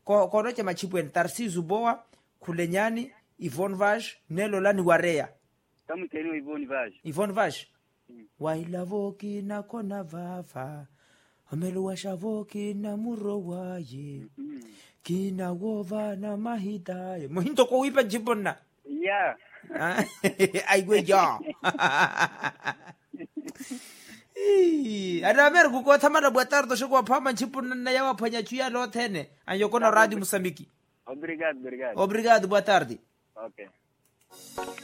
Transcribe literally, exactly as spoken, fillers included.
ko konoche machipwen Tarsizu Boa Kulenyani Yvonne Vash Nelo Lani Warea Tamu tenu Yvonne Vash Yvonne Vash mm. Wailavoki na kona vava Amelu washavoki na muro waye mm-hmm. Kina wova na mahitaye Muhinto ko wipa jibona Yeah Aigwe ja Ada mer ko thamana boatardo shoko phama chipuna na yawa phanya chuya lo thene Anyoko na Radio Mosambiki Obrigado, obrigado. Obrigado, boa tarde. Ok.